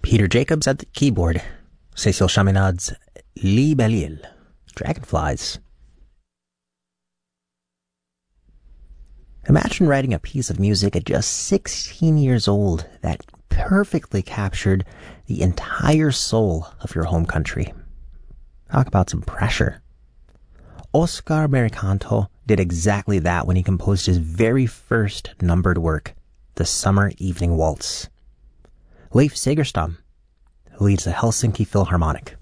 Peter Jacobs at the keyboard. Cécile Chaminades, Les Belle Île, Dragonflies. Imagine writing a piece of music at just 16 years old that perfectly captured the entire soul of your home country. Talk about some pressure. Oscar Mericanto did exactly that when he composed his very first numbered work, The Summer Evening Waltz. Leif Segerstam, who leads the Helsinki Philharmonic.